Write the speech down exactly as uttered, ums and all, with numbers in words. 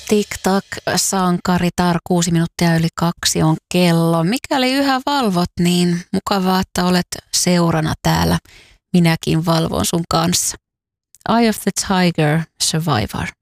Tik-tak, sankaritar, kuusi minuuttia yli kaksi on kello. Mikäli yhä valvot, niin mukavaa, että olet seurana täällä. Minäkin valvon sun kanssa. Eye of the Tiger, Survivor.